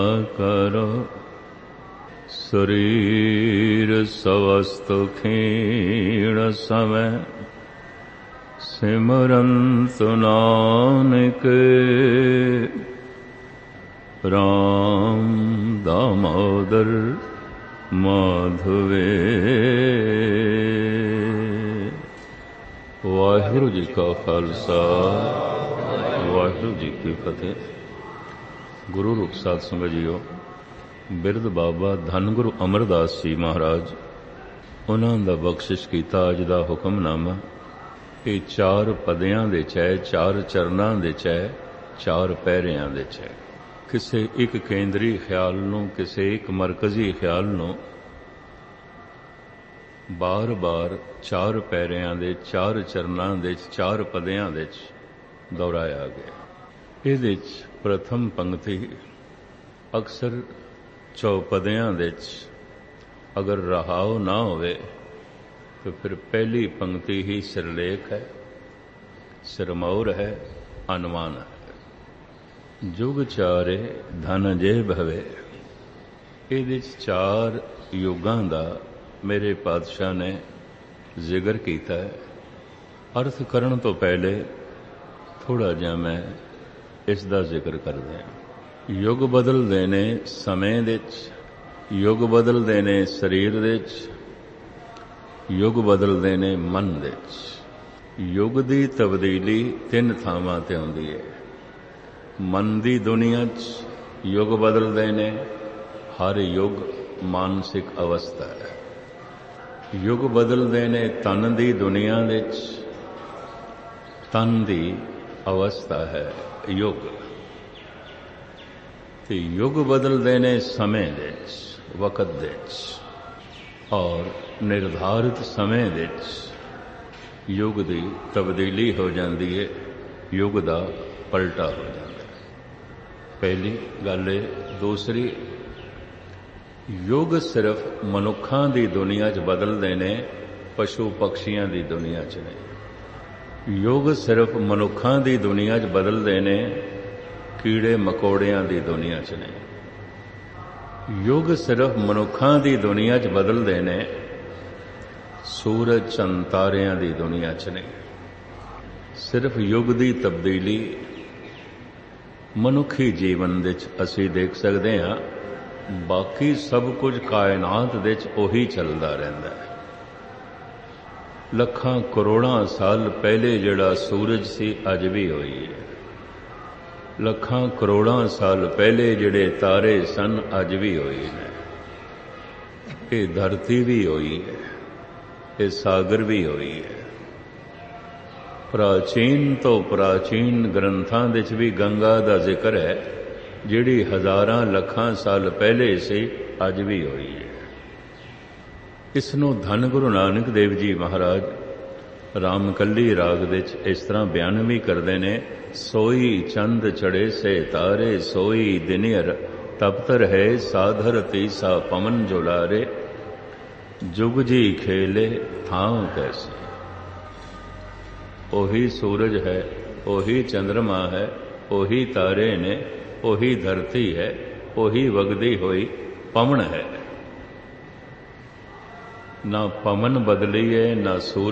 करो शरीर सवस्तु खीण समय सिमरंतु नानक राम दामोदर माधवे। वाहिगुरु जी का खालसा वाहिगुरु जी की फतेह। गुरु रूप साध संगत जीओ, बिरद बाबा धन गुरु अमरदास जी महाराज उन्हां दा बख्शिश कीता अज दा हुक्मनामा ये चार पदियां दे च है, चार चरनां दे च है, चार पैरियां दे च है। किसे एक केंद्री ख्याल नूं, किसे एक मरकजी ख्याल नूं बार बार चार पैरियां दे, चार चरनां दे, चार पदियां दे दोहराया गया। इहदे च प्रथम पंक्ति अक्सर चौपदियां दे अगर रहाओ ना होवे तो फिर पहली पंक्ति ही सिरलेख है, सिरमौर है, अनुमान है। जुग चारे धन जे भवे, इहदे चार युगां दा मेरे पातशाह ने जिक्र कीता है। अर्थ करन तो पहले थोड़ा जिहा मैं इस दा जिक्र कर दें। युग बदलदे ने समय दे च, युग बदलदे ने शरीर दे च, युग बदलदे ने मन दे च। युग दी तब्दीली तीन थावां ते हुंदी है। मन दी दुनिया च युग बदलदे ने, हर युग मानसिक अवस्था है। युग बदलदे ने तन दी दुनिया दे च, तन दी अवस्था है युग। ते युग बदलदे ने समय दे च, वक़्त दे च, और निर्धारित समय दे च युग दी तब्दीली हो जाती है, युग दा पलटा हो जाता है। पहली गल है। दूसरी, युग सिर्फ मनुखां दी दुनिया च बदलदे ने, पशु पक्षियां दी दुनिया च नहीं। युग सिर्फ मनुखां दी दुनिया च बदलदे ने, कीड़े मकोड़ियां दी दुनिया च नहीं। युग सिर्फ मनुखां दी दुनिया च बदलदे ने, सूरज चंद तारियां दी दुनिया च नहीं। सिर्फ युग दी तब्दीली मनुखी जीवन दे च असीं देख सकते हां, बाकी सब कुछ कायनात दे च ओही चलदा रहिंदा है। लखां करोड़ां साल पहले जिहड़ा सूरज सी अज भी होई है। लखां करोड़ां साल पहले जिहड़े तारे सन अज भी होई ने। ये धरती भी होई है, ये सागर भी होई है। प्राचीन तो प्राचीन ग्रंथां दे च भी गंगा दा जिक्र है, जिहड़ी हजारां लखां साल पहले सी अज भी होई है। इसनों धन गुरु नानक देव जी महाराज रामकली राग दे इस तरह बयान भी करते ने। सोई चंद चढ़े से तारे, सोई दिनियर तपतर है, साधर तीसा पवन जोलारे, जुग जी खेले थां कैसे। ओही सूरज है, ओही चंद्रमा है, ओही तारे ने, ओही धरती है, ओही वगदी हुई पवन है। ना पवन बदली है, ना सूरज